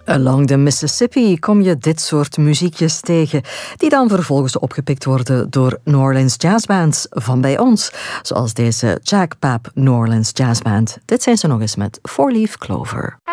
Along the Mississippi kom je dit soort muziekjes tegen, die dan vervolgens opgepikt worden door New Orleans jazzbands van bij ons, zoals deze Jack Papp New Orleans Jazzband. Dit zijn ze nog eens met Four Leaf Clover.